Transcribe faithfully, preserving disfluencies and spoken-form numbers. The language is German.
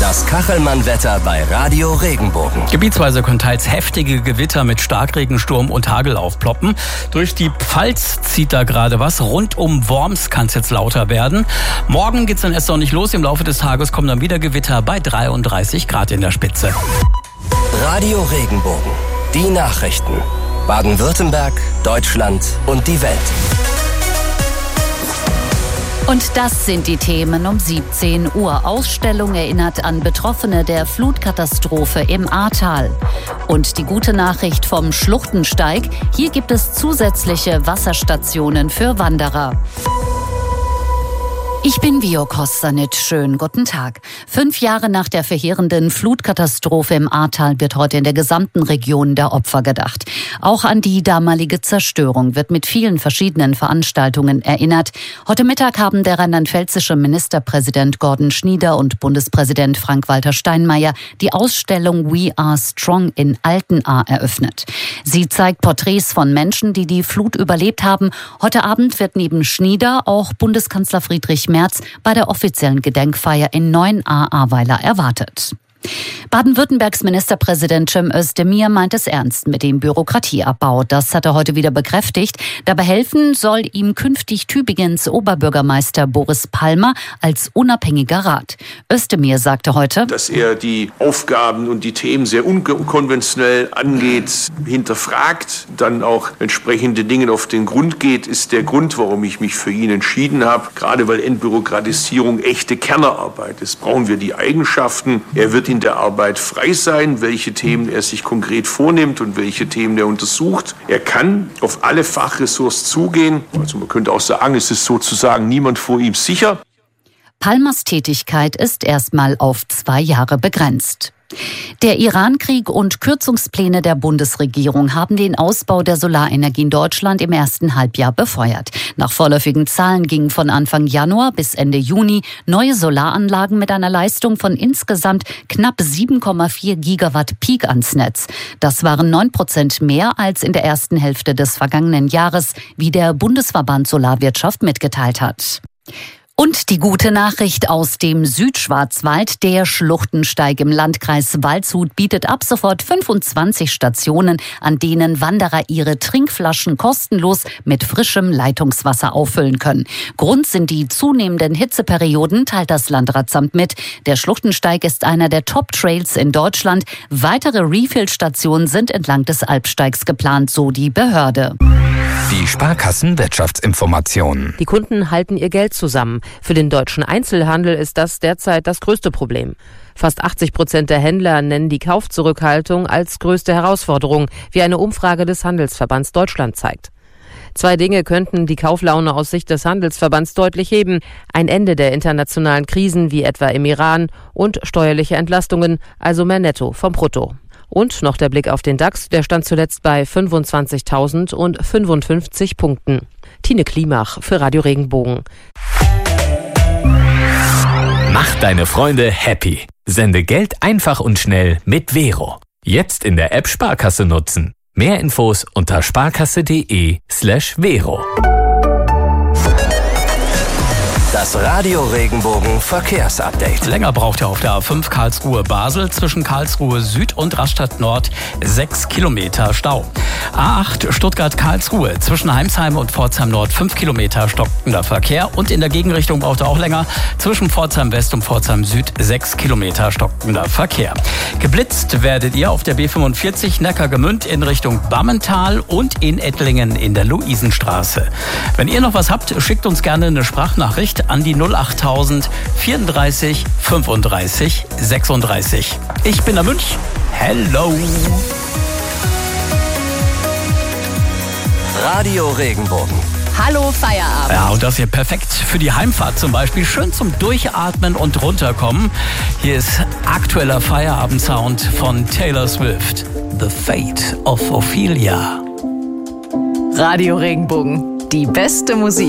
Das Kachelmann-Wetter bei Radio Regenbogen. Gebietsweise können teils heftige Gewitter mit Starkregen, Sturm und Hagel aufploppen. Durch die Pfalz zieht da gerade was. Rund um Worms kann es jetzt lauter werden. Morgen geht es dann erst noch nicht los. Im Laufe des Tages kommen dann wieder Gewitter bei dreiunddreißig Grad in der Spitze. Radio Regenbogen. Die Nachrichten. Baden-Württemberg, Deutschland und die Welt. Und das sind die Themen um siebzehn Uhr. Ausstellung erinnert an Betroffene der Flutkatastrophe im Ahrtal. Und die gute Nachricht vom Schluchtensteig. Hier gibt es zusätzliche Wasserstationen für Wanderer. Ich bin Vio Kostanic. Schönen guten Tag. Fünf Jahre nach der verheerenden Flutkatastrophe im Ahrtal wird heute in der gesamten Region der Opfer gedacht. Auch an die damalige Zerstörung wird mit vielen verschiedenen Veranstaltungen erinnert. Heute Mittag haben der rheinland-pfälzische Ministerpräsident Gordon Schnieder und Bundespräsident Frank-Walter Steinmeier die Ausstellung We Are Strong in Altenahr eröffnet. Sie zeigt Porträts von Menschen, die die Flut überlebt haben. Heute Abend wird neben Schnieder auch Bundeskanzler Friedrich Merz bei der offiziellen Gedenkfeier in Neuenahr-Ahrweiler erwartet. Baden-Württembergs Ministerpräsident Cem Özdemir meint es ernst mit dem Bürokratieabbau. Das hat er heute wieder bekräftigt. Dabei helfen soll ihm künftig Tübingens Oberbürgermeister Boris Palmer als unabhängiger Rat. Özdemir sagte heute, dass er die Aufgaben und die Themen sehr unkonventionell angeht, hinterfragt, dann auch entsprechende Dinge auf den Grund geht, ist der Grund, warum ich mich für ihn entschieden habe. Gerade weil Entbürokratisierung echte Kernerarbeit ist, brauchen wir die Eigenschaften. Er wird in der Arbeit frei sein, welche Themen er sich konkret vornimmt und welche Themen er untersucht. Er kann auf alle Fachressorts zugehen. Also man könnte auch sagen, es ist sozusagen niemand vor ihm sicher. Palmers Tätigkeit ist erstmal auf zwei Jahre begrenzt. Der Iran-Krieg und Kürzungspläne der Bundesregierung haben den Ausbau der Solarenergie in Deutschland im ersten Halbjahr befeuert. Nach vorläufigen Zahlen gingen von Anfang Januar bis Ende Juni neue Solaranlagen mit einer Leistung von insgesamt knapp sieben Komma vier Gigawatt Peak ans Netz. Das waren neun Prozent mehr als in der ersten Hälfte des vergangenen Jahres, wie der Bundesverband Solarwirtschaft mitgeteilt hat. Und die gute Nachricht aus dem Südschwarzwald. Der Schluchtensteig im Landkreis Waldshut bietet ab sofort fünfundzwanzig Stationen, an denen Wanderer ihre Trinkflaschen kostenlos mit frischem Leitungswasser auffüllen können. Grund sind die zunehmenden Hitzeperioden, teilt das Landratsamt mit. Der Schluchtensteig ist einer der Top-Trails in Deutschland. Weitere Refill-Stationen sind entlang des Alpsteigs geplant, so die Behörde. Die Sparkassen-Wirtschaftsinformationen. Die Kunden halten ihr Geld zusammen. Für den deutschen Einzelhandel ist das derzeit das größte Problem. Fast achtzig Prozent der Händler nennen die Kaufzurückhaltung als größte Herausforderung, wie eine Umfrage des Handelsverbands Deutschland zeigt. Zwei Dinge könnten die Kauflaune aus Sicht des Handelsverbands deutlich heben. Ein Ende der internationalen Krisen wie etwa im Iran und steuerliche Entlastungen, also mehr Netto vom Brutto. Und noch der Blick auf den DAX, der stand zuletzt bei fünfundzwanzigtausendfünfundfünfzig Punkten. Tine Klimach für Radio Regenbogen. Mach deine Freunde happy. Sende Geld einfach und schnell mit Vero. Jetzt in der App Sparkasse nutzen. Mehr Infos unter sparkasse.de slash Vero. Das Radio Regenbogen Verkehrsupdate. Länger braucht ihr auf der A fünf Karlsruhe-Basel zwischen Karlsruhe Süd und Rastatt Nord sechs Kilometer Stau. A acht Stuttgart-Karlsruhe zwischen Heimsheim und Pforzheim Nord fünf Kilometer stockender Verkehr. Und in der Gegenrichtung braucht ihr auch länger zwischen Pforzheim West und Pforzheim Süd sechs Kilometer stockender Verkehr. Geblitzt werdet ihr auf der B fünfundvierzig Neckargemünd in Richtung Bammental und in Ettlingen in der Luisenstraße. Wenn ihr noch was habt, schickt uns gerne eine Sprachnachricht an die null achttausend vierunddreißig fünfunddreißig sechsunddreißig. Ich bin der Münch. Hello. Radio Regenbogen. Hallo Feierabend. Ja, und das hier perfekt für die Heimfahrt zum Beispiel. Schön zum Durchatmen und runterkommen. Hier ist aktueller Feierabendsound von Taylor Swift. The Fate of Ophelia. Radio Regenbogen. Die beste Musik.